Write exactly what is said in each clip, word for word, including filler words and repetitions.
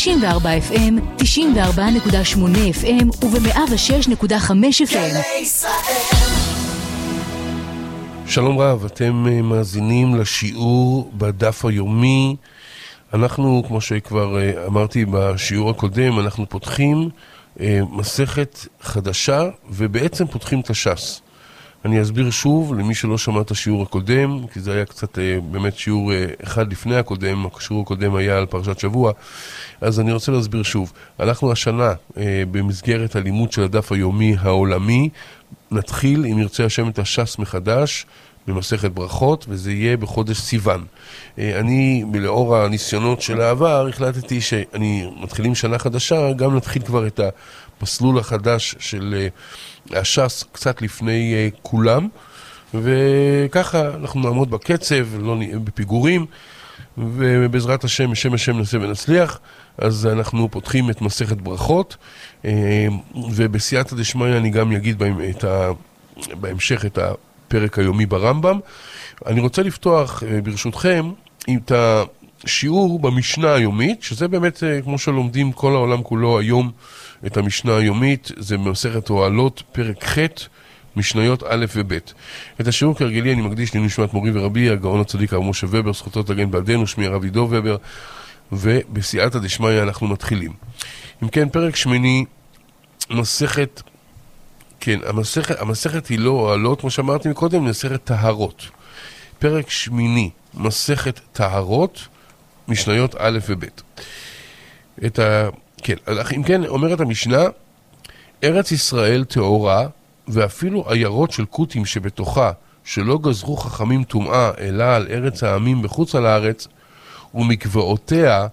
תשעים וארבע אף אם, תשעים וארבע נקודה שמונה אף אם וב-מאה ושש נקודה חמש אף אם. שלום רב, אתם מאזינים לשיעור בדף היומי. אנחנו, כמו שכבר אמרתי בשיעור הקודם, אנחנו פותחים מסכת חדשה ובעצם פותחים את הש"ס. אני אסביר שוב למי שלא שמע את השיעור הקודם, כי זה היה קצת באמת שיעור אחד לפני הקודם, השיעור הקודם היה על פרשת שבוע, אז אני רוצה להסביר שוב. אנחנו השנה במסגרת הלימוד של הדף היומי העולמי, נתחיל אם ירצה השם את הש"ס מחדש, במסכת ברכות, וזה יהיה בחודש סיוון. אני, לאור הניסיונות של העבר, החלטתי שאני מתחילים שנה חדשה, גם נתחיל כבר את המסלול החדש של הש"ס קצת לפני כולם, וככה אנחנו נעמוד בקצב, לא בפיגורים, ובעזרת השם, השם השם נעשה ונצליח. אז אנחנו פותחים את מסכת ברכות, ובסייעתא דשמיא אני גם אגיד בהמשך את ה פרק היומי ברמב"ם. אני רוצה לפתוח ברשותכם את השיעור במשנה היומית, שזה באמת כמו שלומדים כל העולם כולו היום את המשנה היומית, זה במסכת אוהלות פרק ח' משניות א' וב'. את השיעור כרגלי אני מקדיש לנשמת מורי ורבי הגאון הצדיק הרב משה ובר, זכותו תגן בעדנו, שמי הרב עידו ובר, ובסייעתא דשמיא אנחנו מתחילים. אם כן, פרק שמיני, מסכת כן, המסכת, המסכת היא לא אוהלות, כמו שאמרתי מקודם, מסכת טהרות. פרק שמיני, מסכת טהרות, משניות א' וב'. את ה... כן, אם כן, אומרת המשנה, ארץ ישראל טהורה, ואפילו עיירות של קוטים שבתוכה, שלא גזרו חכמים טומאה, אלא על ארץ העמים בחוץ על הארץ, ומקוואותיה,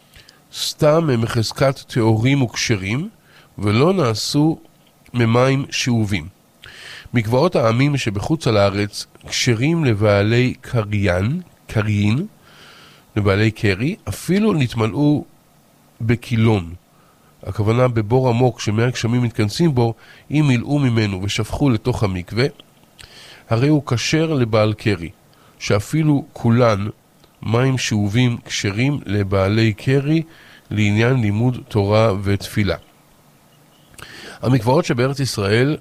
סתם הם מחזקת טהורים וכשרים, ולא נעשו ממים שאובים. מקוואות העמים שבחוץ על הארץ כשרים לבעלי קריין, קריין, לבעלי קרי, אפילו נתמלאו בקילון. הכוונה בבור עמוק שמי הגשמים מתכנסים בו, אם מילאו ממנו ושפכו לתוך המקווה, הרי הוא כשר לבעל קרי, שאפילו כולן מים שאובים כשרים לבעלי קרי לעניין לימוד תורה ותפילה. המקוואות שבארץ ישראל,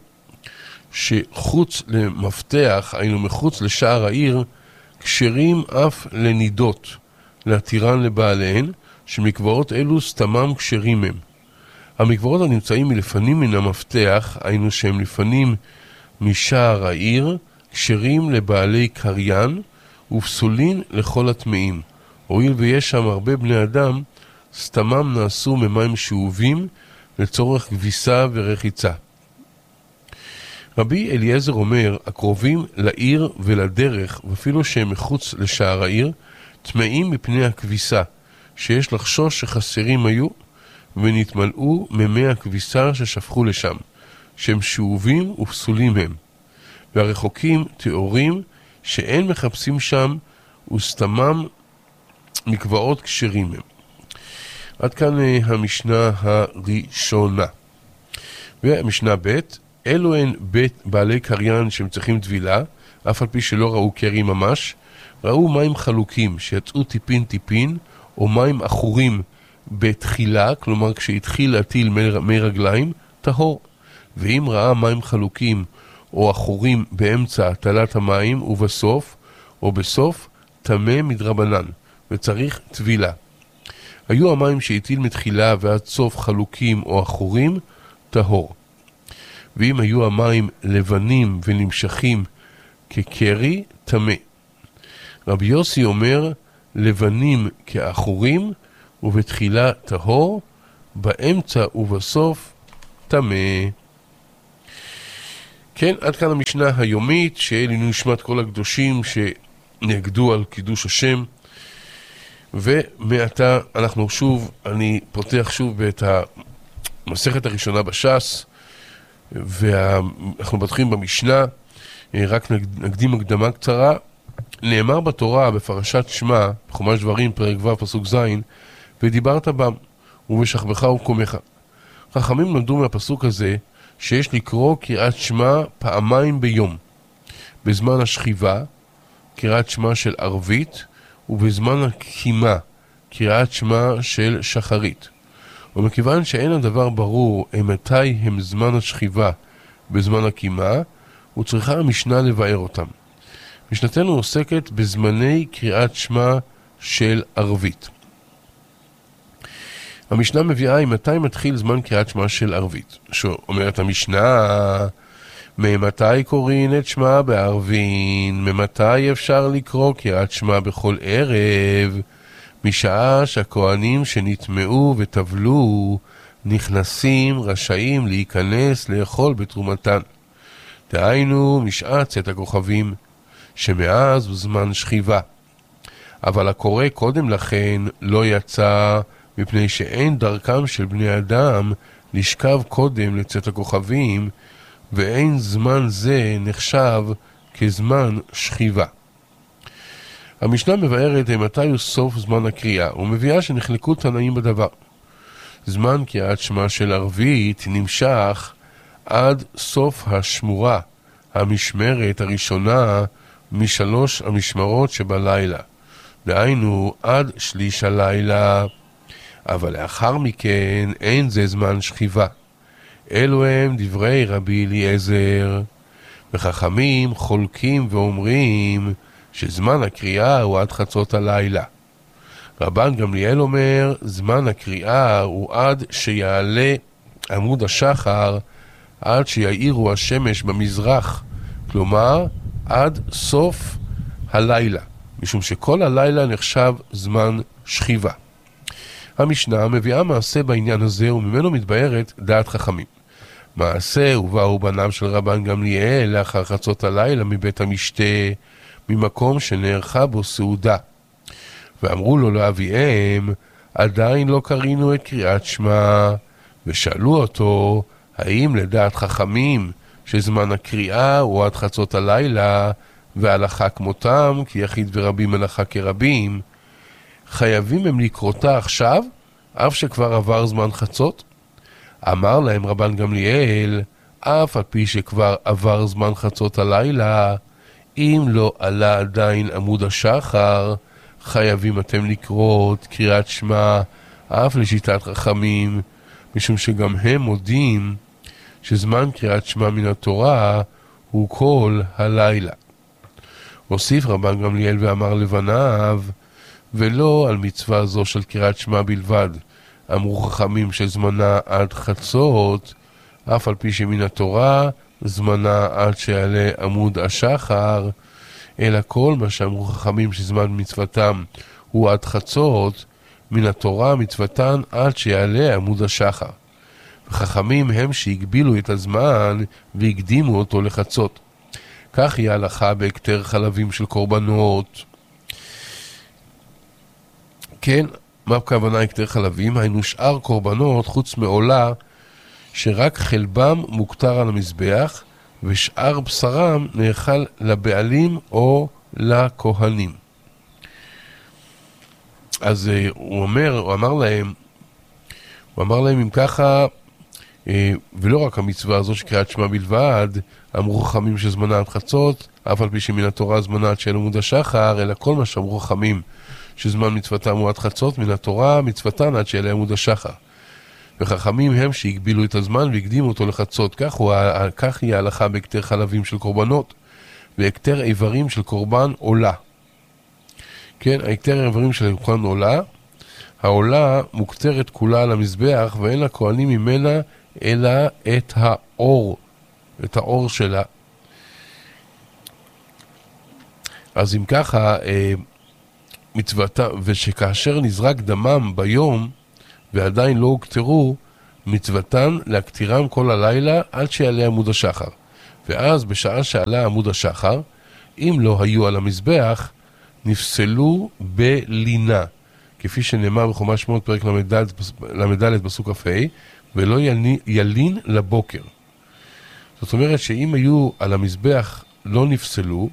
שחוץ למפתח, היינו מחוץ לשער העיר, כשרים אף לנידות, להתירן לבעליהן, שמקוואות אלו סתמם כשרים הם. המקוואות הנמצאים מלפנים מן המפתח, היינו שהם לפנים משער העיר, כשרים לבעלי קריין, ופסולין לכל הטמאים. הואיל ויש שם הרבה בני אדם, סתמם נעשו ממים שאובים, לצורך כביסה ורחיצה. רבי אליעזר אומר, הקרובים לעיר ולדרך, ואפילו שהם מחוץ לשער העיר, טמאים מפני הכביסה, שיש לחשוש שחסרים היו, ונתמלאו ממי הכביסה ששפכו לשם, שהם שאובים ופסולים הם. והרחוקים טהורים, שאין מחפשים שם, וסתמם מקוואות כשרים הם. עד כאן המשנה הראשונה. והמשנה ב', אלו הן בית בעלי קריין שהם צריכים טבילה, אף על פי שלא ראו קרי ממש, ראו מים חלוקים שיצאו טיפין טיפין, או מים אחורים בתחילה, כלומר כשהתחיל להטיל מי רגליים, טהור. ואם ראה מים חלוקים או אחורים באמצע הטלת המים ובסוף, או בסוף, טמא מדרבנן, וצריך טבילה. היו המים שהטיל מתחילה ועד סוף חלוקים או אחורים, טהור. ואם היו המים לבנים ונמשכים כקרי, טמא. רבי יוסי אומר, לבנים כאחורים, ובתחילה טהור, באמצע ובסוף טמא. כן, עד כאן המשנה היומית, שאלינו נשמת כל הקדושים שנגדו על קידוש השם. ומעתה אנחנו שוב, אני פותח שוב את המסכת הראשונה בש"ס, ואנחנו פותחים במשנה, רק נקדים הקדמה קצרה. נאמר בתורה בפרשת שמע, בחומש דברים, פרק ו' פסוק ז', ודיברת בם, ובשכבך ובקומך. חכמים למדו מהפסוק הזה, שיש לקרוא קריאת שמע פעמיים ביום, בזמן השכיבה, קריאת שמע של ערבית, ובזמן הקימה, קריאת שמע של שחרית. ומכיוון שאין הדבר ברור מתי הם זמן השכיבה בזמן הקימה, וצריכה המשנה לבאר אותם. משנתנו עוסקת בזמני קריאת שמע של ערבית. המשנה מביאה עם מתי מתחיל זמן קריאת שמע של ערבית. שאומרת המשנה, ממתי קוראים את שמע בערבין, ממתי אפשר לקרוא קריאת שמע בכל ערב, משעה שהכהנים שנטמעו וטבלו נכנסים רשאים להיכנס לאכול בתרומתן. דהיינו משעת צאת הכוכבים, שמאז הוא זמן שכיבה. אבל הקורא קודם לכן לא יצא, מפני שאין דרכם של בני אדם לשכב קודם לצאת הכוכבים, ואין זמן זה נחשב כזמן שכיבה. המשנה מבארת מתי הוא סוף זמן הקריאה, ומביאה שנחלקו תנאים בדבר. זמן קריאת שמע של ערבית נמשך עד סוף השמורה, המשמרת הראשונה משלוש המשמרות שבלילה. דהיינו עד שליש הלילה, אבל לאחר מכן אין זה זמן שכיבה. אלו הם דברי רבי אליעזר, וחכמים חולקים ואומרים שזמן הקריאה הוא עד חצות הלילה. רבן גמליאל אומר, זמן הקריאה הוא עד שיעלה עמוד השחר, עד שיעירו השמש במזרח, כלומר עד סוף הלילה, משום שכל הלילה נחשב זמן שכיבה. המשנה מביאה מעשה בעניין הזה, וממנו מתבארת דעת חכמים. מעשה ובאו בניו של רבן גמליאל לאחר חצות הלילה מבית המשתה, ממקום שנערכה בו סעודה. ואמרו לו לאביהם, עדיין לא קרינו את קריאת שמע, ושאלו אותו, האם לדעת חכמים שזמן הקריאה הוא עד חצות הלילה, והלכה כמותם, כי יחיד ורבים הלכה כרבים, חייבים הם לקרותה עכשיו, אף שכבר עבר זמן חצות? אמר להם רבן גמליאל, אף על פי שכבר עבר זמן חצות הלילה, אם לא עלה עדיין עמוד השחר, חייבים אתם לקרות קריאת שמע, אף לשיטת חכמים, משום שגם הם מודים שזמן קריאת שמע מן התורה הוא כל הלילה. הוסיף רבן גמליאל ואמר לבניו, ולא על מצווה זו של קריאת שמע בלבד, אמרו חכמים שזמנה עד חצות, אף על פי שמן התורה זמנה עד שיעלה עמוד השחר, אלא כל מה שאמרו חכמים שזמן מצוותם הוא עד חצות, מן התורה מצוותן עד שיעלה עמוד השחר. וחכמים הם שהגבילו את הזמן והקדימו אותו לחצות. כך היא ההלכה בהקטר חלבים של קורבנות. כן, מה הכוונה הקטר חלבים? היינו שאר קורבנות חוץ מעולה שרק חלבם מוקטר על המזבח ושאר בשרם נאכל לבעלים או לכהנים. אז uh, הוא אומר, הוא אמר להם, הוא אמר להם אם ככה, uh, ולא רק המצווה הזו שקריאת שמע בלבד, אמרו חכמים שזמנה עד חצות, אף על פי שמן התורה זמנה עד שיעלה עמוד השחר, אלא כל מה שאמרו חכמים שזמן מצוותם הוא עד חצות, מן התורה מצוותן עד שיעלה עמוד השחר. וחכמים הם שהגבילו את הזמן והקדימו אותו לחצות. כך, הוא, כך היא ההלכה בהקטר חלבים של קורבנות והקטר איברים של קורבן עולה. כן, ההקטר איברים של קורבן עולה, העולה מוקטרת כולה על המזבח ואין לכהנים ממנה אלא את האור, את האור שלה. אז אם ככה, מצוותה, ושכאשר נזרק דמם ביום ועדיין לא הוקטרו, מצוותן להקטירם כל הלילה עד שיעלה עמוד השחר. ואז בשעה שעלה עמוד השחר, אם לא היו על המזבח, נפסלו בלינה, כפי שנאמר בחומש שמות פרק למדלת בסוק כ"ה, ולא ילין לבוקר. זאת אומרת שאם היו על המזבח לא נפסלו,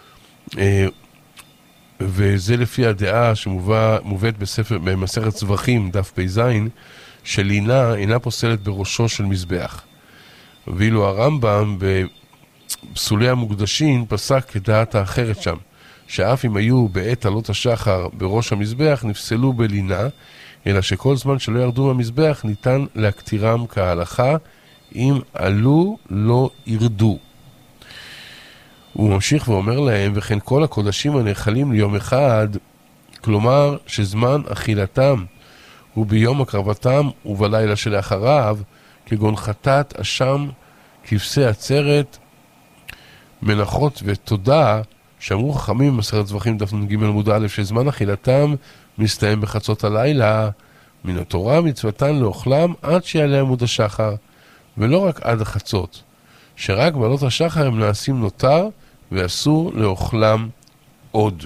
וזה לפי הדעה שמובאת בספר, במסכת צווחים, דף פ"ז, שלינה אינה פוסלת בראשו של מזבח. ואילו הרמב"ם בפסולי המוקדשים פסק כדעת האחרת שם, שאף אם היו בעת עלות השחר בראש המזבח נפסלו בלינה, אלא שכל זמן שלא ירדו מהמזבח ניתן להקטירם כהלכה, אם עלו לא ירדו. הוא ממשיך ואומר להם, וכן כל הקודשים הנאכלים ליום אחד, כלומר שזמן אכילתם הוא ביום הקרבתם ובלילה שלאחריו, כגון חטאת, אשם, כבשי עצרת, מנחות ותודה, שאמרו חכמים במסכת זבחים דף נ"ג עמוד א', שזמן אכילתם מסתיים בחצות הלילה, מן התורה מצוותן לאוכלם עד שיעלה עמוד השחר, ולא רק עד החצות, שרק בעלות השחר הם נעשים נותר ואסור לאוכלם עוד.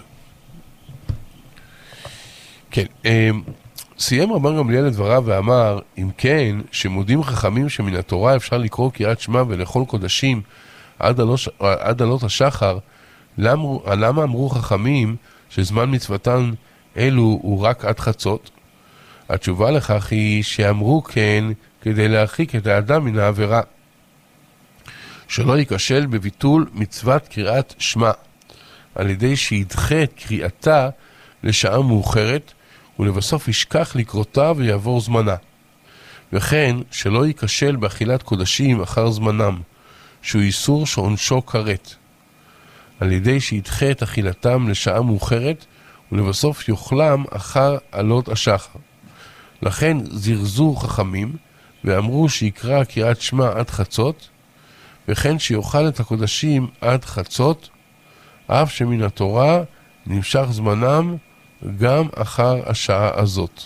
כן, סיים רבן גמליאל את דבריו ואמר, אם כן, שמודים חכמים שמן התורה אפשר לקרוא קריאת שמע ולאכול קודשים עד עלות, עד עלות השחר, למה, למה אמרו חכמים שזמן מצוותן אלו הוא רק עד חצות? התשובה לכך היא שאמרו כן כדי להרחיק את האדם מן העבירה, שלא ייכשל בביטול מצוות קריאת שמע, על ידי שידחה את קריאתה לשעה מאוחרת, ולבסוף ישכח לקרותה ויעבור זמנה. וכן שלא ייכשל באכילת קודשים אחר זמנם, שהוא איסור שעונשו כרת, על ידי שידחה את אכילתם לשעה מאוחרת, ולבסוף יאכלם אחר עלות השחר. לכן זרזו חכמים ואמרו שיקרא קריאת שמע עד חצות, וכן שיאכל את הקודשים עד חצות, אף שמן התורה נמשך זמנם גם אחר השעה הזאת.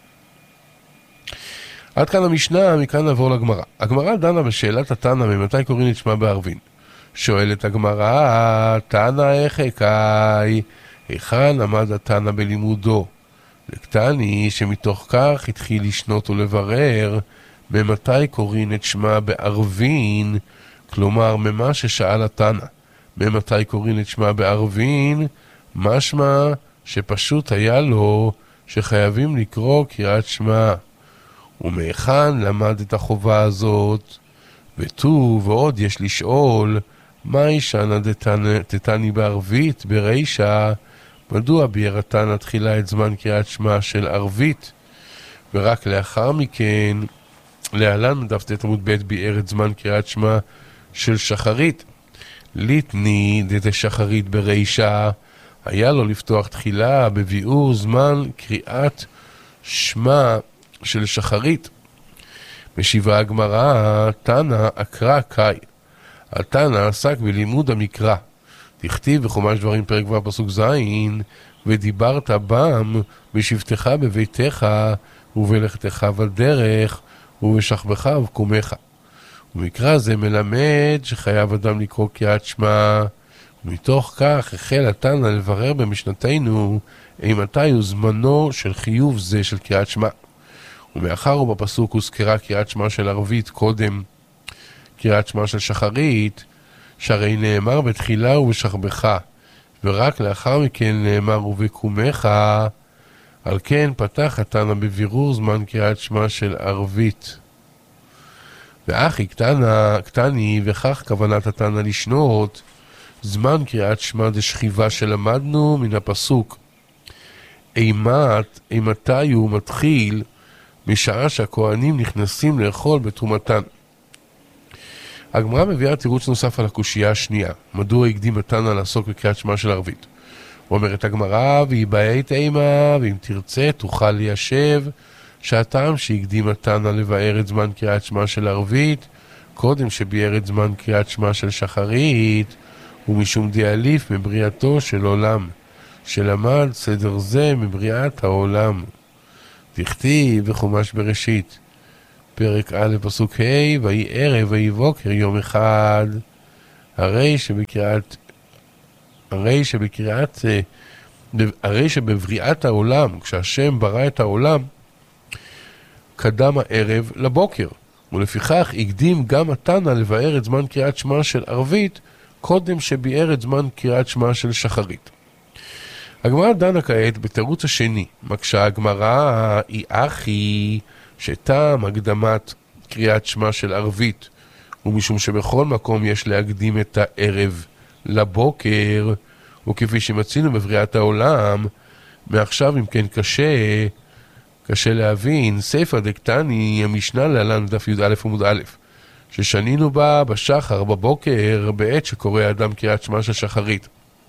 עד כאן המשנה, מכאן נעבור לגמרא. הגמרא דנה בשאלת התנא ממתי קוראים את שמע בערבין. שואלת הגמרא, תנא איך קאי, היכן עמד התנא בלימודו? לקטני שמתוך כך התחיל לשנות ולברר ממתי קוראים את שמע בערבין, כלומר ממה ששאל התנא, ממתי קוראים את שמע בערבין, משמע שפשוט היה לו שחייבים לקרוא קריאת שמע. ומהיכן למד את החובה הזאת? ותו ועוד יש לשאול, מה ישנה דתני בערבית ברישה? מדוע ביאר התנא תחילה את זמן קריאת שמע של ערבית, ורק לאחר מכן להלן דף ט' עמוד ב' ביאר את זמן קריאת שמע של שחרית? ליתני דתשחרית ברישה, היה לו לפתוח תחילה בביאור זמן קריאת שמע של שחרית. משיבה הגמרא, תנא אקרא קאי. התנא עסק בלימוד המקרא. תכתיב בחומש דברים פרק ו' פסוק ז', ודיברת בם בשבתך בביתך ובלכתך בדרך ובשכבך ובקומך. ומקרא זה מלמד שחייב אדם לקרוא קריאת שמע, ומתוך כך החל התנא לברר במשנתנו אימתי הוא זמנו של חיוב זה של קריאת שמע. ומאחר ובפסוק הוזכרה קריאת שמע של ערבית קודם קריאת שמע של שחרית, שהרי נאמר בתחילה ובשכבך, ורק לאחר מכן נאמר ובקומך, על כן פתח התנא בבירור זמן קריאת שמע של ערבית. ואחי קטנה, קטני, וכך כוונת התנא לשנות זמן קריאת שמע דשכיבה שלמדנו מן הפסוק. אימת, אימתי הוא מתחיל משעה שהכהנים נכנסים לאכול בתרומתן. הגמרא מביאה תירוץ נוסף על הקושייה השנייה, מדוע הקדים התנא לעסוק בקריאת שמע של ערבית. אומרת הגמרא, והיא בעת אימה, ואם תרצה תוכל ליישב, שהטעם שהקדים התנא לבאר את זמן קריאת שמע של ערבית, קודם שביאר את זמן קריאת שמע של שחרית, ומשום דיאליף מבריאתו של עולם, שלמד סדר זה מבריאת העולם. תכתיב בחומש בראשית, פרק א' פסוק ה', ויהי ערב ויהי בוקר יום אחד, הרי שבקריאת הרי שבקריאת הרי שבבריאת העולם, כשהשם ברא את העולם, קדם הערב לבוקר, ולפיכך הקדים גם התנא לבאר את זמן קריאת שמע של ערבית קודם שביאר את זמן קריאת שמע של שחרית. הגמרא דנה כעת בתירוץ השני. מקשה הגמרא, היא אחי שטעם הקדמת קריאת שמע של ערבית, ומשום שבכל מקום יש להקדים את הערב לבוקר, וכפי שמצינו בבריאת העולם, מעכשיו אם כן קשה, קשה להבין, ספר דקטני, המשנה להלן דף י"א עמוד א', ששנינו בה בשחר, בבוקר, בעת שקורא אדם קריאת שמע של שחרית.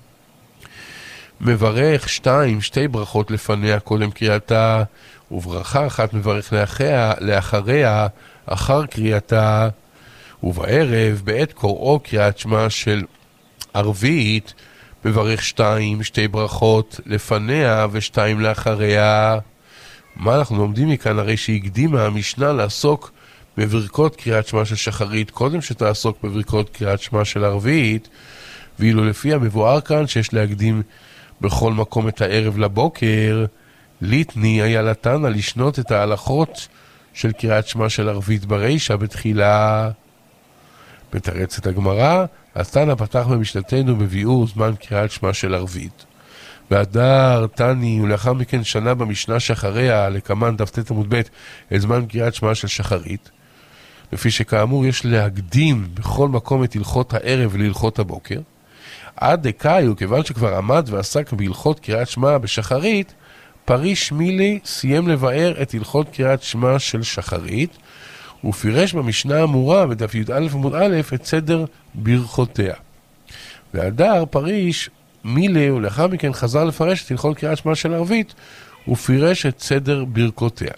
מברך שתיים, שתי ברכות לפניה קודם קריאתה, וברכה אחת מברך לאחריה, לאחריה, אחר קריאתה, ובערב, בעת קוראו קריאת שמע של ערבית, מברך שתיים, שתי ברכות לפניה ושתיים לאחריה. מה אנחנו לומדים מכאן? הרי שהקדימה המשנה לעסוק בברכות קריאת שמע של שחרית קודם שתעסוק בברכות קריאת שמע של ערבית, ואילו לפי המבואר כאן שיש להקדים בכל מקום את הערב לבוקר, ליטני היה לתנא לשנות את ההלכות של קריאת שמע של ערבית ברישה בתחילה. מתרצת הגמרא, התנא פתח במשנתנו בביאור זמן קריאת שמע של ערבית. והדר תני, ולאחר מכן שנה במשנה שאחריה, לקמן דף ט עמוד ב', את זמן קריאת שמע של שחרית. לפי שכאמור יש להקדים בכל מקום את הלכות הערב להלכות הבוקר. עד דקאי, וכיוון שכבר עמד ועסק בהלכות קריאת שמע בשחרית, פריש מילי סיים לבאר את הלכות קריאת שמע של שחרית, ופירש במשנה האמורה בדף י"א עמוד א' את סדר ברכותיה. והדר פריש מילי, ולאחר מכן חזר לפרש את הלכות קריאת שמע של ערבית, ופירש את סדר ברכותיה.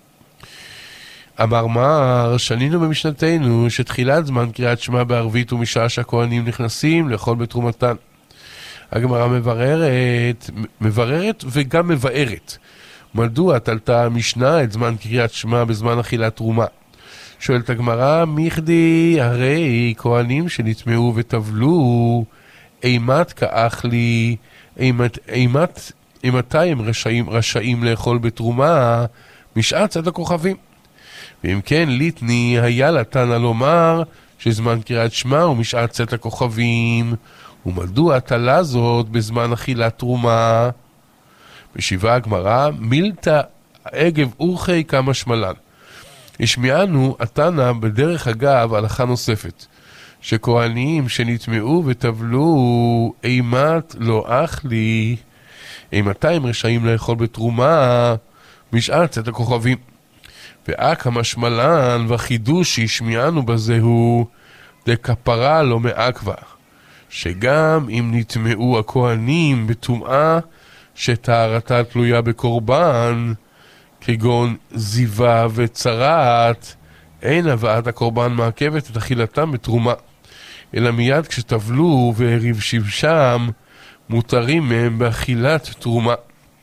אמר מר, שנינו במשנתנו שתחילת זמן קריאת שמע בערבית ומשעה שהכהנים נכנסים לאכול בתרומתן. הגמרא מבררת, מבררת וגם מבארת. מדוע תלתה המשנה את זמן קריאת שמע בזמן אכילת תרומה? שואלת הגמרא, מיכדי הרי כהנים שנטמעו וטבלו, אימת כאח לי, אימת, אימת, אימתי הם רשאים, רשאים לאכול בתרומה משעת צאת הכוכבים. ואם כן, ליטני היה לתנא לומר שזמן קריאת שמע הוא משעת צאת הכוכבים, ומדוע תלה זאת בזמן אכילת תרומה? משיבה הגמרא, מילתא אגב אורכי כמה שמלן. השמיענו התנא בדרך אגב הלכה נוספת, שכהנים שנטמעו וטבלו, אימת לא אך לי, אימתי הם רשאים לאכול בתרומה משעת צאת הכוכבים. ואק המשמלן והחידוש שהשמיענו בזה הוא דקפרה לא מעכבה, שגם אם נטמעו הכהנים בטומאה שטהרתה תלויה בקורבן, כגון זיווה וצרעת, אין הבאת הקורבן מעכבת את אכילתם בתרומה, אלא מיד כשטבלו והריב שבשם, מותרים מהם באכילת תרומה.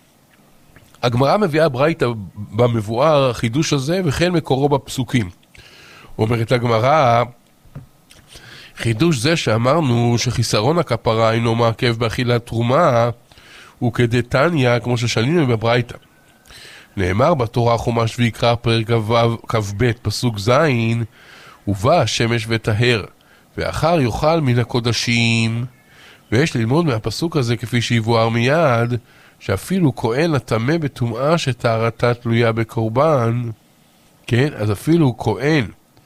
הגמרא מביאה ברייתא במבואר החידוש הזה, וכן מקורו בפסוקים. אומרת הגמרא, חידוש זה שאמרנו שחיסרון הכפרה אינו מעכב באכילת תרומה, הוא כדתניא, כמו ששנינו בברייתא. נאמר בתורה חומש ויקרא פרק כ"ב פסוק ז', ובא השמש וטהר, ואחר יאכל מן הקודשים. ויש ללמוד מהפסוק הזה כפי שיבואר מיד, שאפילו כהן הטמא בטומאה שטהרתה תלויה בקורבן, כן, אז אפילו כהן,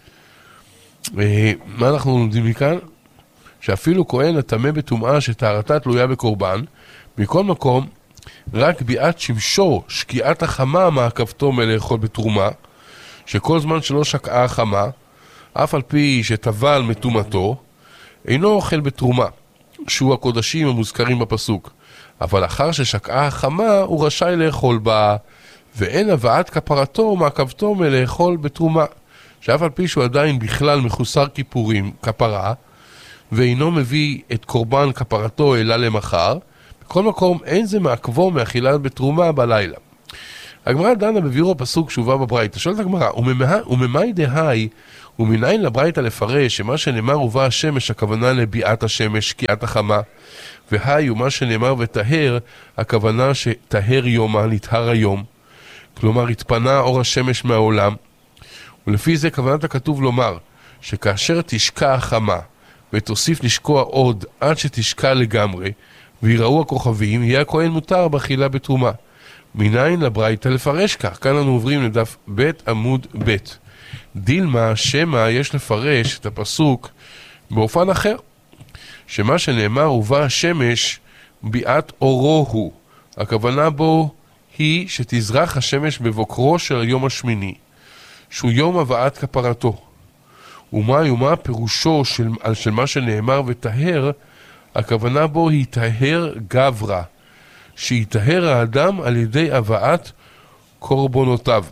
מה אנחנו לומדים מכאן? שאפילו כהן הטמא בטומאה שטהרתה תלויה בקורבן, מכל מקום, רק ביאת שמשו, שקיעת החמה מעכבתו מלאכול בתרומה, שכל זמן שלא שקעה החמה, אף על פי שטבל מטומאתו, אינו אוכל בתרומה, שהוא הקודשים המוזכרים בפסוק. אבל אחר ששקעה החמה, הוא רשאי לאכול בה, ואין הבאת כפרתו ומעכבתו מלאכול בתרומה, שאף על פי שהוא עדיין בכלל מחוסר כיפורים, כפרה, ואינו מביא את קורבן כפרתו אלא למחר, בכל מקום אין זה מעכבו מאכילת בתרומה בלילה. הגמרא דנה בביאור הפסוק שהובא בברייתא. שואלת הגמרא, וממאי דהי, ומנין לברייתא לפרש שמה שנאמר ובא השמש, הכוונה לביאת השמש, שקיעת החמה, והי ומה שנאמר וטהר, הכוונה שטהר יומה, נטהר היום, כלומר התפנה אור השמש מהעולם. ולפי זה כוונת הכתוב לומר שכאשר תשקע החמה ותוסיף לשקוע עוד עד שתשקע לגמרי ויראו הכוכבים, יהיה הכהן מותר באכילה בתרומה. מניין לברייתא לפרש כך? כאן אנחנו עוברים לדף ב' עמוד ב'. דילמה שמה יש לפרש את הפסוק באופן אחר, שמה שנאמר ובא השמש ביאת אורו הוא, הכוונה בו היא שתזרח השמש בבוקרו של היום השמיני, שהוא יום הבאת כפרתו. ומה ומה פירושו של, של מה שנאמר וטהר, הכוונה בו היא טהר גברא, שיטהר האדם על ידי הבאת קורבנותיו.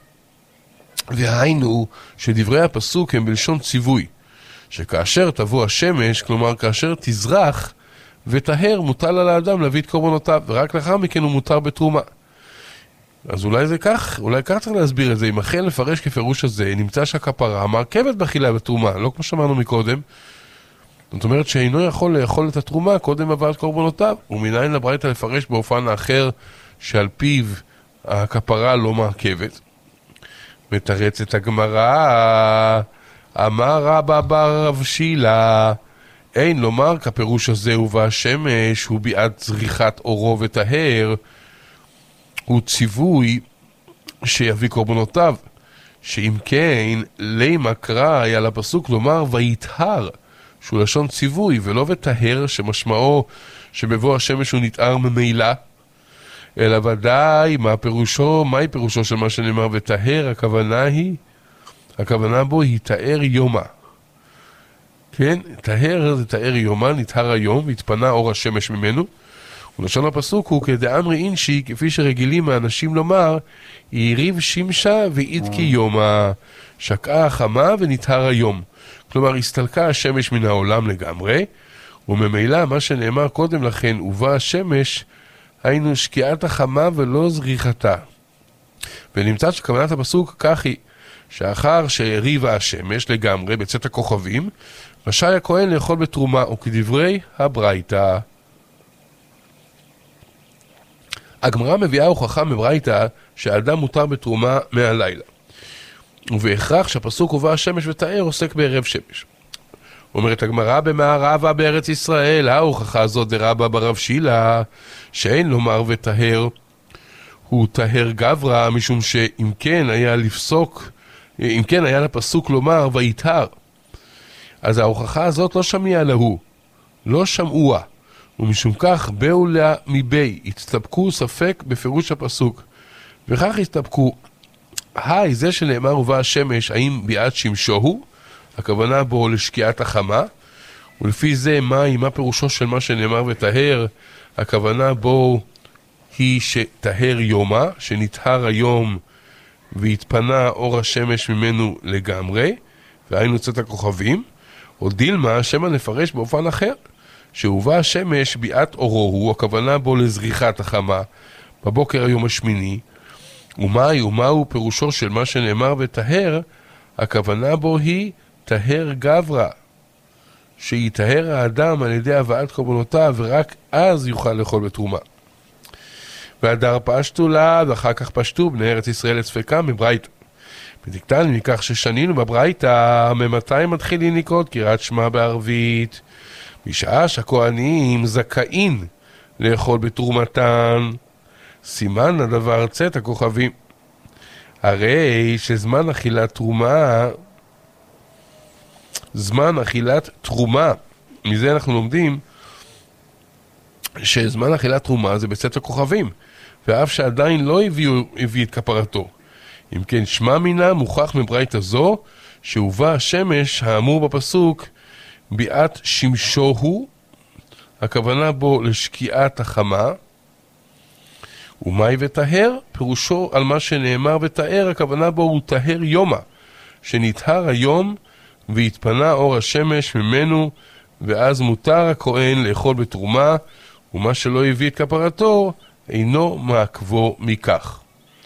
והיינו שדברי הפסוק הם בלשון ציווי, שכאשר תבוא השמש, כלומר כאשר תזרח וטהר, מוטל על האדם להביא את קורבנותיו, ורק לאחר מכן הוא מותר בתרומה. אז אולי זה כך, אולי כך צריך להסביר את זה. אם אכן לפרש כפירוש הזה, נמצא שהכפרה מרכבת באכילה בתרומה, לא כמו שאמרנו מקודם. זאת אומרת שאינו יכול לאכול את התרומה קודם הבאת קורבנותיו, ומנין לברייתא לפרש באופן האחר שעל פיו הכפרה לא מרכבת. מתרצת הגמרא, אמר רבא בר רב שילה, אין לומר כפירוש הזה ובשמש הוא ביאת זריחת אורו וטהר, הוא ציווי שיביא קורבנותיו, שאם כן, לימה קרא היה לפסוק לומר ויטהר, שהוא לשון ציווי, ולא וטהר שמשמעו שבבוא השמש הוא נטהר ממילא, אלא ודאי מה פירושו, מהי פירושו של מה שנאמר וטהר, הכוונה היא, הכוונה בו היא טהר יומה. כן, טהר זה טהר יומה, נטהר היום, והתפנה אור השמש ממנו. ולשון הפסוק הוא כדאמרי אינשי, כפי שרגילים האנשים לומר, יריב שמשה ואידקי יומה, שקעה החמה ונטהר היום. כלומר, הסתלקה השמש מן העולם לגמרי, וממילא מה שנאמר קודם לכן, ובא השמש, היינו שקיעת החמה ולא זריחתה. ונמצא שכוונת הפסוק כך היא, שאחר שהריבה השמש לגמרי בצאת הכוכבים, רשאי הכהן לאכול בתרומה, או כדברי הברייתא. הגמרא מביאה הוכחה מברייתא שהאדם מותר בתרומה מהלילה. ובהכרח שהפסוק ובא השמש וטהר עוסק בערב שמש. אומרת הגמרא במערבה בארץ ישראל, ההוכחה הזאת דרבא בר רב שילה, שאין לומר וטהר, הוא טהר גברא, משום שאם כן היה לפסוק, אם כן היה לפסוק לומר ויטהר. אז ההוכחה הזאת לא שמעה להוא, לא שמעוה, ומשום כך באו לה מבי, הצטפקו ספק בפירוש הפסוק, וכך הצטפקו, היי, זה שנאמר ובא השמש, האם ביאת שמשו הוא? הכוונה בו לשקיעת החמה, ולפי זה מהי, מה פירושו של מה שנאמר וטהר? הכוונה בו היא שטהר יומה, שנטהר היום והתפנה אור השמש ממנו לגמרי, והיינו צאת הכוכבים, או דילמה, שמה נפרש באופן אחר, שהובא השמש ביאת אורו הוא, הכוונה בו לזריחת החמה, בבוקר היום השמיני, ומהי ומהו פירושו של מה שנאמר וטהר, הכוונה בו היא טהר גברא, שיטהר האדם על ידי הבאת קורבנותיו, ורק אז יוכל לאכול בתרומה. והדר פשטו לה, ואחר כך פשטו בני ארץ ישראל לצפקה מברייתא. ותקטן מכך ששנינו בברייתא, ממתי מתחילים לקרוא קריאת שמע בערבית? בשעה שהכהנים זכאים לאכול בתרומתן, סימן הדבר צאת הכוכבים. הרי שזמן אכילת תרומה, זמן אכילת תרומה, מזה אנחנו לומדים שזמן אכילת תרומה זה בצאת הכוכבים, ואף שעדיין לא הביאו, הביא את כפרתו. אם כן, שמע מינה מוכח מברייתא זו, שהובא השמש האמור בפסוק ביאת שמשו הוא, הכוונה בו לשקיעת החמה, ומאי וטהר, פירושו על מה שנאמר וטהר, הכוונה בו הוא טהר יומה, שנטהר היום והתפנה אור השמש ממנו, ואז מותר הכהן לאכול בתרומה, ומה שלא הביא את כפרתו אינו מעכבו מכך.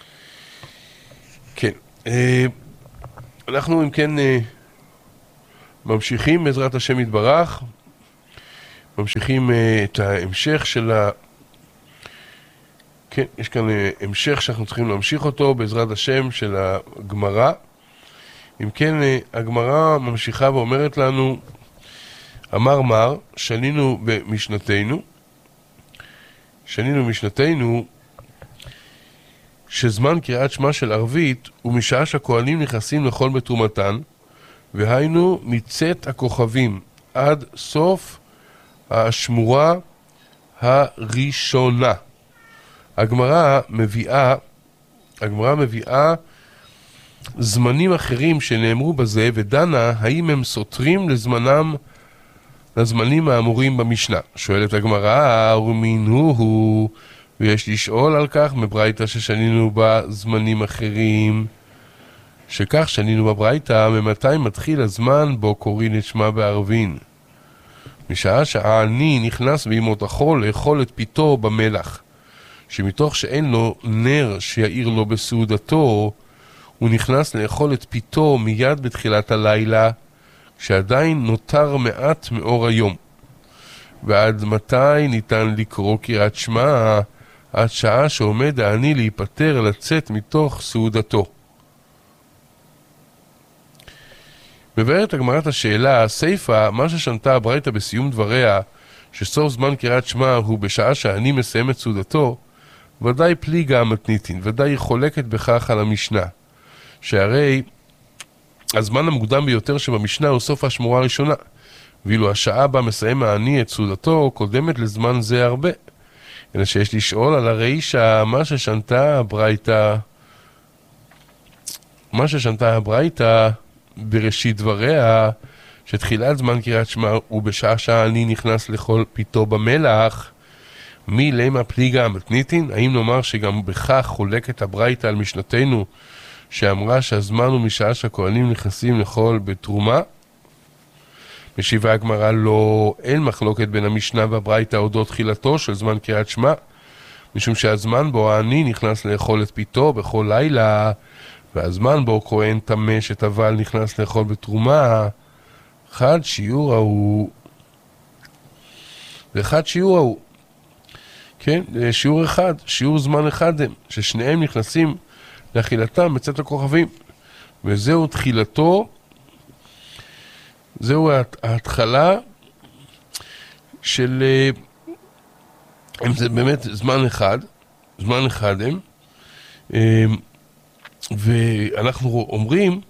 כן, אנחנו אם כן ממשיכים בעזרת השם יתברך, ממשיכים את ההמשך של ה... כן, יש כאן המשך שאנחנו צריכים להמשיך אותו בעזרת השם של הגמרא. אם כן, הגמרא ממשיכה ואומרת לנו, אמר מר, שנינו במשנתנו, שנינו במשנתנו, שזמן קריאת שמע של ערבית הוא משעה שהכהנים נכנסים לאכול בתרומתן, והיינו מצאת הכוכבים עד סוף השמורה הראשונה. הגמרא מביאה, הגמרא מביאה זמנים אחרים שנאמרו בזה, ודנה האם הם סותרים לזמנם, לזמנים האמורים במשנה. שואלת הגמרא, ומינו, ויש לשאול על כך מברייתא ששנינו בה זמנים אחרים, שכך שנינו בברייתא, ממתי מתחיל הזמן בו קוראים את שמה בערבין? משעה שהעני נכנס בימות החול לאכול את פיתו במלח, שמתוך שאין לו נר שיעיר לו בסעודתו, הוא נכנס לאכול את פיתו מיד בתחילת הלילה, כשעדיין נותר מעט מאור היום. ועד מתי ניתן לקרוא קריאת שמע? עד שעה שעומד העני להיפטר לצאת מתוך סעודתו. מבארת הגמרא את השאלה, הסייפה, מה ששנתה הברייתא בסיום דבריה, שסוף זמן קריאת שמע הוא בשעה שהעני מסיים את סעודתו, ודאי פליגה המתניתין, ודאי חולקת בכך על המשנה. שהרי הזמן המוקדם ביותר שבמשנה הוא סוף השמורה הראשונה, ואילו השעה בה מסיים העני את סעודתו קודמת לזמן זה הרבה. אלא שיש לשאול על הרישא, מה ששנתה הברייתא, מה ששנתה הברייתא בראשית דבריה, שתחילת זמן קריאת שמע הוא בשעה שהעני נכנס לאכול פיתו במלח, מי למה פליגה המתניתין? האם נאמר שגם בכך חולקת הברייתא על משנתנו, שאמרה שהזמן הוא משעה שהכהנים נכנסים לאכול בתרומה? משיבה הגמרא, לא, אין מחלוקת בין המשנה והברייתא אודות תחילתו של זמן קריאת שמע, משום שהזמן בו העני נכנס לאכול את פיתו בכל לילה, והזמן בו כהן טמא שטבל נכנס לאכול בתרומה, אחד שיעור ההוא, ואחד שיעור ההוא, כן, שיעור אחד, שיעור זמן אחד הם, ששניהם נכנסים לאכילתם בצאת הכוכבים, וזהו תחילתו, זהו ההתחלה של, הם זה באמת זמן אחד, זמן אחד הם, ואנחנו אומרים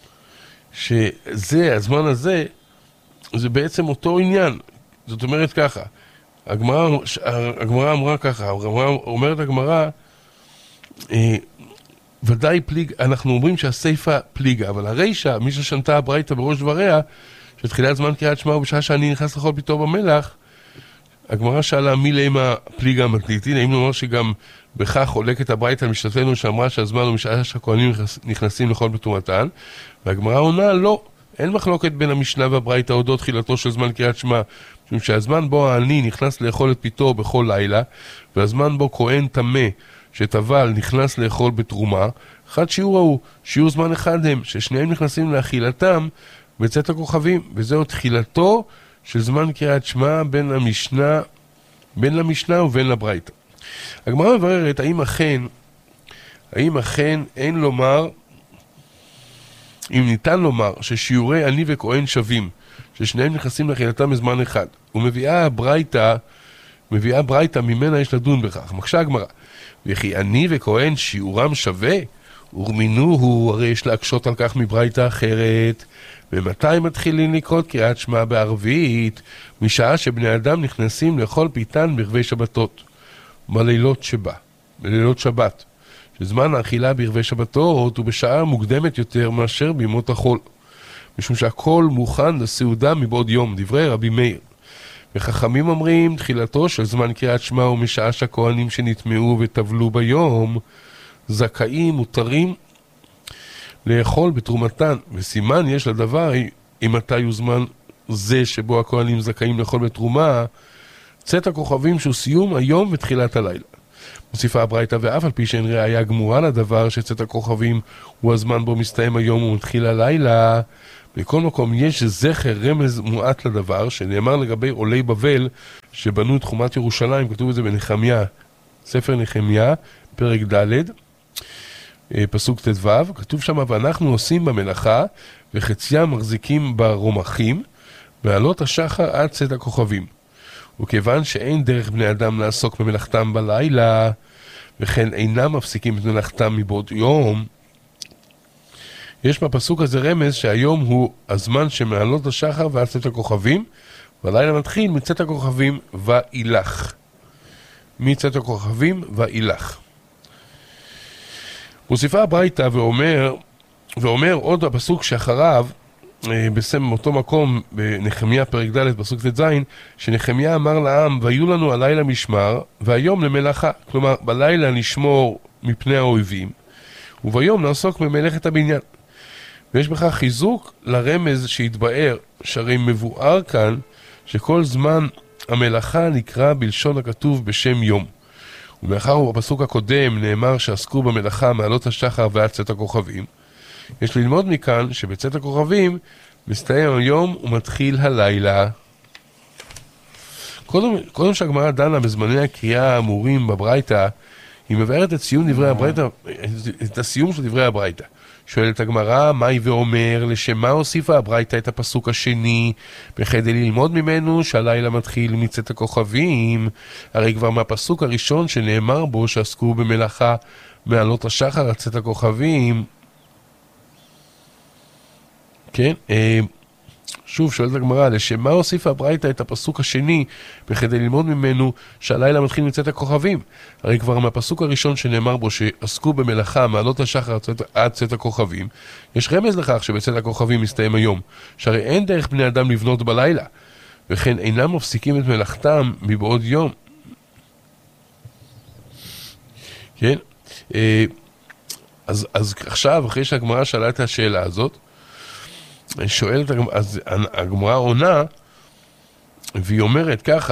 שזה, הזמן הזה, זה בעצם אותו עניין. זאת אומרת ככה, הגמרא, הגמרא אמרה ככה, הגמרא, אומרת הגמרא, ודאי פליג, אנחנו אומרים שהסייפה פליגה, אבל הרישא, מי ששנתה הברייתא בראש דבריה, שתחילת זמן קריאת שמע ובשעה שאני נכנס לאכול פיתו במלח, הגמרא שאלה מי למה פליגה המתניתין, האם נאמר שגם בכך חולקת הברייתא על משנתנו שאמרה שהזמן הוא משעה שהכהנים נכנסים לאכול בתרומתן, והגמרא עונה לא, אין מחלוקת בין המשנה והברייתא אודות תחילתו של זמן קריאת שמע, משום שהזמן בו העני נכנס לאכול את פיתו בכל לילה, והזמן בו כהן טמא שטבל נכנס לאכול בתרומה, אחד שיעור ההוא, שיעור זמן אחד הם, ששניהם נכנסים לאכילתם בצאת הכוכבים, וזהו תחילתו של זמן קריאת שמע בין המשנה, בין למשנה ובין לברייתא. הגמרא מבררת האם אכן, האם אכן אין לומר, אם ניתן לומר ששיעורי עני וכהן שווים, ששניהם נכנסים לאכילתם בזמן אחד, ומביאה הברייתא, מביאה ברייתא ממנה יש לדון בכך. מקשה הגמרא, וכי עני וכהן שיעורם שווה, ורמינוהו, הרי יש להקשות על כך מברייתא אחרת. ומתי מתחילים לקרוא קריאת שמע בערבית? משעה שבני אדם נכנסים לאכול פיתן בערבי שבתות, בלילות שבה, בלילות שבת, שזמן האכילה בערבי שבתות הוא בשעה מוקדמת יותר מאשר בימות החול, משום שהכל מוכן לסעודה מבעוד יום, דברי רבי מאיר. וחכמים אומרים, תחילתו של זמן קריאת שמע הוא משעה שהכהנים שנטמעו וטבלו ביום, זכאים, מותרים, לאכול בתרומתן, וסימן יש לדבר, אם מתי הוא זמן זה שבו הכהנים זכאים לאכול בתרומה, צאת הכוכבים שהוא סיום היום ותחילת הלילה. מוסיפה הברייתא, ואף על פי שאין ראיה גמורה לדבר שצאת הכוכבים הוא הזמן בו מסתיים היום ומתחיל הלילה, בכל מקום יש זכר רמז מועט לדבר, שנאמר לגבי עולי בבל שבנו את חומת ירושלים, כתוב את זה בנחמיה, ספר נחמיה, פרק ד', פסוק ת', כתוב שם, ואנחנו עושים במלאכה וחציים מחזיקים ברומחים ועלות השחר עד צאת הכוכבים. וכיוון שאין דרך בני אדם לעסוק במלאכתם בלילה, וכן אינם מפסיקים את מלאכתם מבעוד יום, יש בפסוק הזה רמז שהיום הוא הזמן שמעלות השחר ועד צאת הכוכבים, והלילה מתחיל מצאת הכוכבים ואילך. מצאת הכוכבים ואילך. מוסיפה הברייתא ואומר, ואומר עוד הפסוק שאחריו, בסם אותו מקום, בנחמיה פרק ד' פסוק ט"ז, שנחמיה אמר לעם, והיו לנו הלילה משמר, והיום למלאכה. כלומר, בלילה נשמור מפני האויבים, וביום נעסוק במלאכת הבניין. ויש בכך חיזוק לרמז שהתבאר, שהרי מבואר כאן, שכל זמן המלאכה נקרא בלשון הכתוב בשם יום. ומאחר ובפסוק הקודם נאמר שעסקו במלאכה מעלות השחר ועד צאת הכוכבים, יש ללמוד מכאן שבצאת הכוכבים מסתיים היום ומתחיל הלילה. קודם, קודם שהגמרא דנה בזמני הקריאה האמורים בברייתא, היא מבארת את סיום דברי הברייתא, את הסיום של דברי הברייתא. שואלת הגמרא, מהי ואומר, לשם מה הוסיפה הברייתא את הפסוק השני, בכדי ללמוד ממנו שהלילה מתחיל מצאת הכוכבים, הרי כבר מהפסוק הראשון שנאמר בו שעסקו במלאכה מעלות השחר עד צאת הכוכבים. כן, שוב שואלת הגמרא, לשם מה הוסיפה הברייתא את הפסוק השני, בכדי ללמוד ממנו שהלילה מתחיל מצאת הכוכבים? הרי כבר מהפסוק הראשון שנאמר בו שעסקו במלאכה מעלות השחר עד צאת הכוכבים, יש רמז לכך שבצאת הכוכבים מסתיים היום, שהרי אין דרך בני אדם לבנות בלילה, וכן אינם מפסיקים את מלאכתם מבעוד יום. כן, אז, אז עכשיו, אחרי שהגמרא שאלה את השאלה הזאת, שואלת, אז הגמרא עונה, והיא אומרת ככה,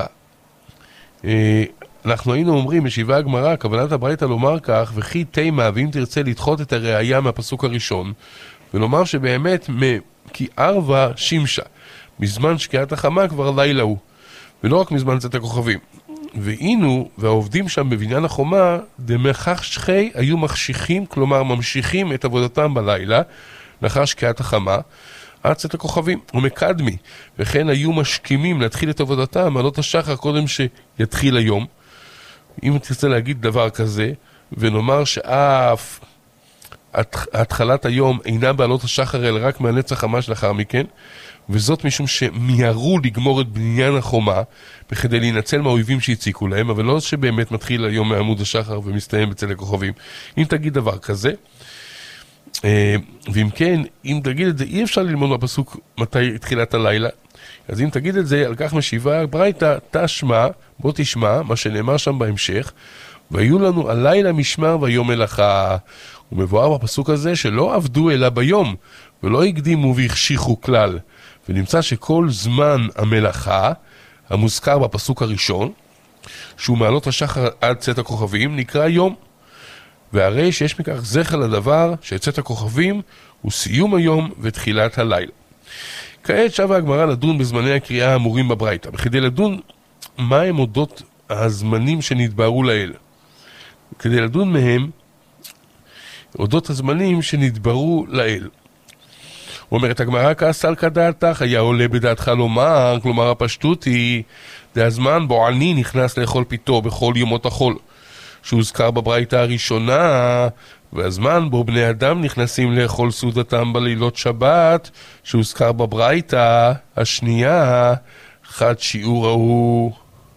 אנחנו היינו אומרים, משיבה הגמרא, כוונת הברייתא לומר כך, וכי תימה, ואם תרצה לדחות את הראייה מהפסוק הראשון, ולומר שבאמת, כי ערבה שימשה, מזמן שקיעת החמה כבר לילה הוא, ולא רק מזמן צאת הכוכבים. והיינו, והעובדים שם בבניין החומה, דמכך שכי היו מחשיכים, כלומר ממשיכים את עבודתם בלילה, לאחר שקיעת החמה, עד צאת הכוכבים, ומקדמי, וכן היו משכימים להתחיל את עבודתם, מעלות השחר קודם שיתחיל היום. אם תרצה להגיד דבר כזה, ונאמר שאף התחלת היום אינה בעלות השחר, אלא רק מהנצח ממש לאחר מכן, וזאת משום שמיהרו לגמור את בניין החומה, בכדי להינצל מהאויבים שהציקו להם, אבל לא שבאמת מתחיל היום מעמוד השחר ומסתיים בצל הכוכבים. אם תגיד דבר כזה, ואם כן, אם תגיד את זה, אי אפשר ללמוד בפסוק מתי תחילת הלילה. אז אם תגיד את זה, על כך משיבה הברייתא, תשמע, בוא תשמע, מה שנאמר שם בהמשך, והיו לנו הלילה משמר ויום מלאכה. הוא מבואר בפסוק הזה שלא עבדו אלא ביום, ולא הקדימו והחשיכו כלל. ונמצא שכל זמן המלאכה, המוזכר בפסוק הראשון, שהוא מעלות השחר עד צאת הכוכבים, נקרא יום. והרי שיש מכך זכר לדבר שצאת הכוכבים הוא סיום היום ותחילת הלילה. כעת שווה הגמרא לדון בזמני הקריאה האמורים בברייתא, בכדי לדון מה הם אודות הזמנים שנתבהרו לאל. כדי לדון מהם אודות הזמנים שנתבהרו לאל. אומרת הגמרא, כעסל כדעתך, היה עולה בדעתך לומר, כלומר הפשטות היא, זה הזמן בו עני נכנס לאכול פיתו בכל ימות החול, שהוזכר בברייתא הראשונה, והזמן בו בני אדם נכנסים לאכול סעודתם בלילות שבת, שהוזכר בברייתא השנייה, חד שיעור ההוא.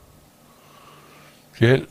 כן,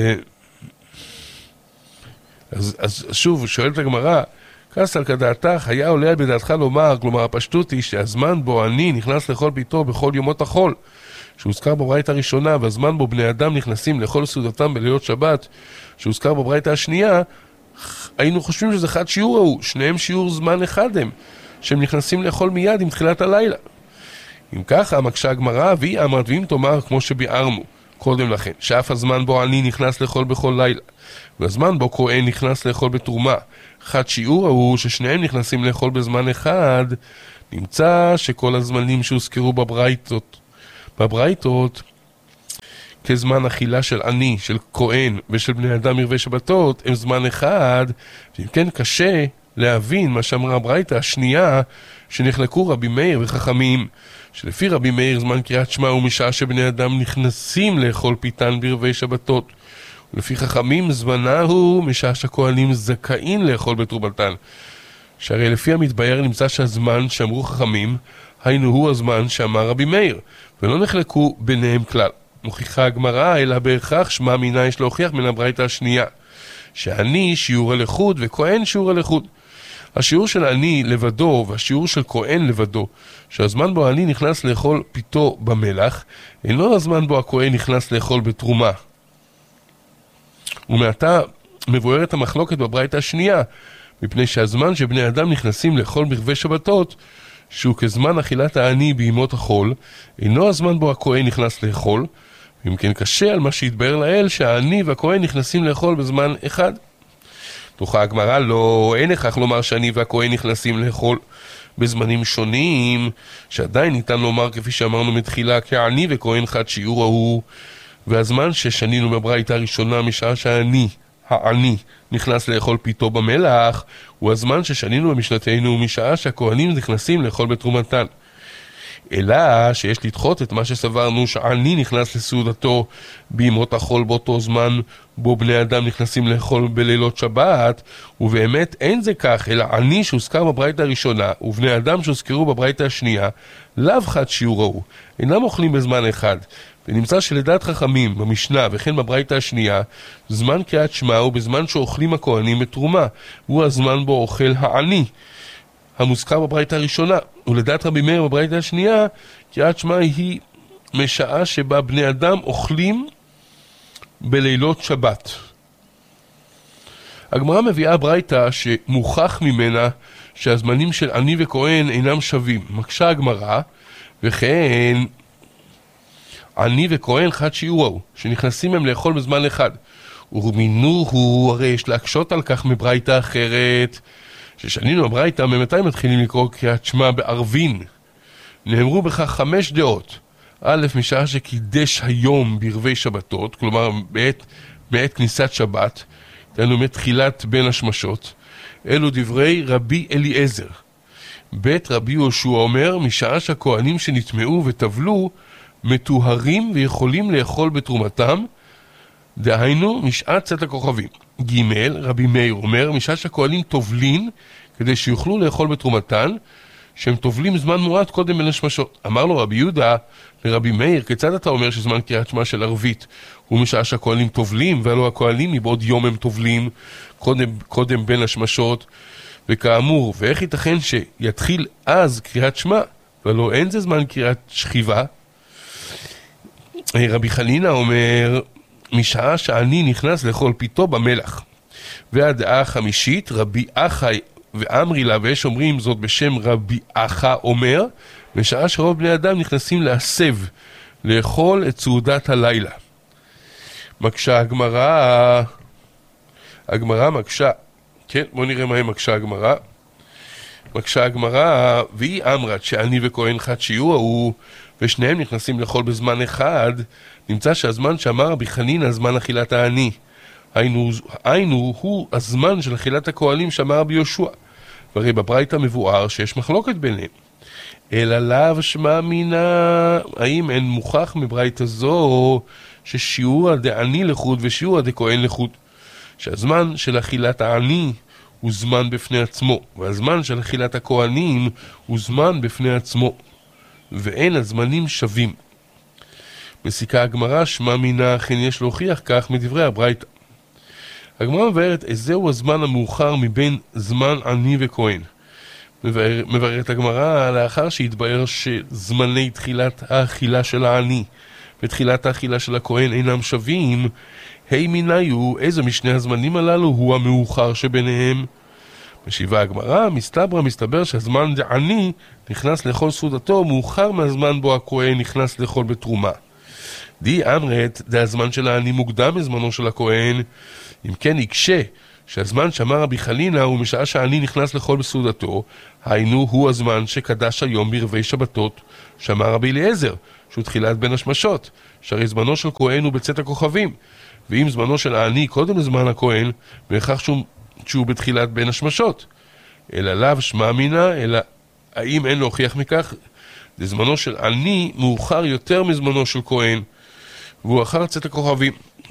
אז, אז שוב, שואלת הגמרא, כעסל כדעתך, היה עולה בדעתך לומר, כלומר הפשטות היא שהזמן בו אני נכנס לאכול פיתו בכל ימות החול, שהוזכר בברייתא הראשונה, והזמן בו בני אדם נכנסים לאכול סעודתם בלילות שבת, שהוזכר בברייתא השנייה, היינו חושבים שזה חד שיעור ההוא, שניהם שיעור זמן אחד הם, שהם נכנסים לאכול מיד עם תחילת הלילה. אם ככה, מקשה הגמרא, והיא אמרת, ואם תאמר כמו שביארנו קודם לכן, שאף הזמן בו אני נכנס לאכול בכל לילה, והזמן בו כהן נכנס לאכול בתרומה, חד שיעור ההוא ששניהם נכנסים לאכול בזמן אחד, נמצא שכל הזמנים שהוזכרו בברייתות, בברייתות, כזמן אכילה של עני, של כהן ושל בני אדם ערבי שבתות, הם זמן אחד, ואם כן קשה להבין מה שאמרה הברייתא השנייה, שנחלקו רבי מאיר וחכמים, שלפי רבי מאיר זמן קריאת שמע הוא משעה שבני אדם נכנסים לאכול פיתן בערבי שבתות, ולפי חכמים זמנה הוא משעה שהכהנים זכאים לאכול בתרומתן, שהרי לפי המתבאר נמצא שהזמן שאמרו חכמים, היינו הוא הזמן שאמר רבי מאיר, ולא נחלקו ביניהם כלל. מוכיחה הגמרא, אלא בהכרח שמה מינה יש להוכיח מן הברייתא השנייה, שאני שיעור הלכות וכהן שיעור הלכות. השיעור של אני לבדו והשיעור של כהן לבדו, שהזמן בו אני נכנס לאכול פיתו במלח, אינו הזמן בו הכהן נכנס לאכול בתרומה. ומעתה מבוארת המחלוקת בברייתא השנייה, מפני שהזמן שבני אדם נכנסים לאכול בערבי שבתות, שהוא כזמן אכילת העני בימות החול, אינו הזמן בו הכהן נכנס לאכול, ואם כן קשה על מה שהתבאר לאל שהעני והכהן נכנסים לאכול בזמן אחד. תוכה הגמרא, לא, אין הכרח לומר שאני והכהן נכנסים לאכול בזמנים שונים, שעדיין ניתן לומר כפי שאמרנו מתחילה, כעני וכהן חד שיעור ההוא, והזמן ששנינו בברייתא הראשונה משעה שהעני, העני, נכנס לאכול פיתו במלח, הוא הזמן ששנינו במשנתנו משעה שהכהנים נכנסים לאכול בתרומתן. אלא שיש לדחות את מה שסברנו שעני נכנס לסעודתו בימות החול באותו זמן בו בני אדם נכנסים לאכול בלילות שבת, ובאמת אין זה כך, אלא עני שהוזכר בברייתא הראשונה ובני אדם שהוזכרו בברייתא השנייה לאו חד שיעור ההוא, אינם אוכלים בזמן אחד. ונמצא שלדעת חכמים במשנה וכן בברייתא השנייה, זמן קריאת שמע הוא בזמן שאוכלים הכהנים בתרומה, הוא הזמן בו אוכל העני המוזכר בברייתא הראשונה. ולדעת רבי מאיר בברייתא השנייה, קריאת שמע היא משעה שבה בני אדם אוכלים בלילות שבת. הגמרא מביאה ברייתא שמוכח ממנה שהזמנים של עני וכהן אינם שווים. מקשה הגמרא, וכן עני וכהן חד שיעור ההוא, שנכנסים הם לאכול בזמן אחד. ומינו הוא, הרי יש להקשות על כך מברייתא אחרת, ששנינו בברייתא ממתי מתחילים לקרוא קריאת שמע בערבין. נאמרו בכך חמש דעות. א', משעה שקידש היום בערבי שבתות, כלומר בעת, בעת כניסת שבת, תנו מתחילת בין השמשות, אלו דברי רבי אליעזר. ב', רבי יהושע אומר, משעה שהכהנים שנטמעו וטבלו מטוהרים ויכולים לאכול בתרומתם, דהיינו משעת צאת הכוכבים. ג', רבי מאיר אומר, משעה שהכהנים טובלין כדי שיוכלו לאכול בתרומתן, שהם טובלים זמן מועט קודם בין השמשות. אמר לו רבי יהודה לרבי מאיר, כיצד אתה אומר שזמן קריאת שמע של ערבית הוא משעה שהכהנים טובלים, והלא הכהנים מבעוד יום הם טובלים קודם, קודם בין השמשות? וכאמור, ואיך ייתכן שיתחיל אז קריאת שמע, ולא אין זה זמן קריאת שכיבה? רבי חנינא אומר, משעה שאני נכנס לאכול פיתו במלח. והדעה החמישית, רבי אחי ואמרי לה, ויש אומרים זאת בשם רבי אחא, אומר, בשעה שרוב בני אדם נכנסים להסב, לאכול את סעודת הלילה. מקשה הגמרא, הגמרא מקשה, כן, בואו נראה מה היא מקשה הגמרא. מקשה הגמרא, והיא אמרת שאני וכהן חד שיעור ההוא, ושניהם נכנסים לאכול בזמן אחד, נמצא שהזמן שאמר רבי חנינא זמן אכילת העני, היינו, היינו הוא הזמן של אכילת הכהנים שאמר רבי יהושע. והרי בברייתא מבואר שיש מחלוקת ביניהם. אלא לאו שמע מינה, האם אין מוכח מברייתא זו ששיעור דעני לחוד ושיעור דכהן לחוד, שהזמן של אכילת העני הוא זמן בפני עצמו, והזמן של אכילת הכהנים הוא זמן בפני עצמו, ואין הזמנים שווים. מסיקה הגמרא, שמע מינה, כן יש להוכיח כך מדברי הברייתא. הגמרא מבארת איזהו הזמן המאוחר מבין זמן עני וכהן. מבארת הגמרא לאחר שהתבאר שזמני תחילת האכילה של העני ותחילת האכילה של הכהן אינם שווים, היי מיניו, איזה משני הזמנים הללו הוא המאוחר שביניהם? משיבה הגמרא, מסתברא מסתבר שהזמן דעני נכנס לאכול סעודתו מאוחר מהזמן בו הכהן נכנס לאכול בתרומה. די אמרת, דה הזמן של העני מוקדם מזמנו של הכהן, אם כן יקשה שהזמן שאמר רבי חנינא הוא משעה שהעני נכנס לאכול בסעודתו, היינו הוא הזמן שקדש היום בערבי שבתות, שאמר רבי אליעזר, שהוא תחילת בין השמשות, שהרי זמנו של כהן הוא בצאת הכוכבים, ואם זמנו של העני קודם לזמן הכהן, בהכרח שהוא, שהוא בתחילת בין השמשות. אלא לאו שמע מינה, אלא האם אין להוכיח מכך, זמנו של עני מאוחר יותר מזמנו של כהן, והוא אחר צאת הכוכבים.